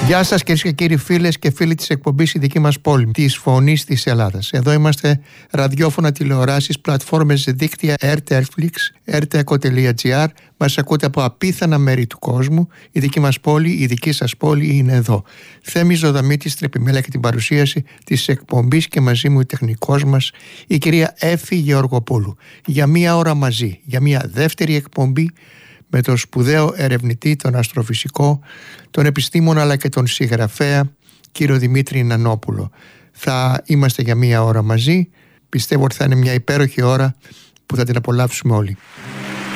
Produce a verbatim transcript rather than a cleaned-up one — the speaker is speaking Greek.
Γεια σας κυρίες και κύριοι, φίλες και φίλοι της εκπομπής «Η δική μας πόλη», της φωνής της Ελλάδας. Εδώ είμαστε ραδιόφωνα, τηλεοράσεις, πλατφόρμες, δίκτυα Airtelflix, airtelco τελεία gr. Μας ακούτε από απίθανα μέρη του κόσμου. Η δική μας πόλη, η δική σας πόλη είναι εδώ. Θέμης Ζωδαμίτης, τρεπιμέλα και την παρουσίαση της εκπομπής και μαζί μου η τεχνικός μας, η κυρία Έφη Γεωργοπούλου. Για μία ώρα μαζί, για μία δεύτερη εκπομπή με τον σπουδαίο ερευνητή, τον αστροφυσικό, τον επιστήμονα αλλά και τον συγγραφέα κύριο Δημήτρη Νανόπουλο. Θα είμαστε για μία ώρα μαζί. Πιστεύω ότι θα είναι μια υπέροχη ώρα που θα την απολαύσουμε όλοι.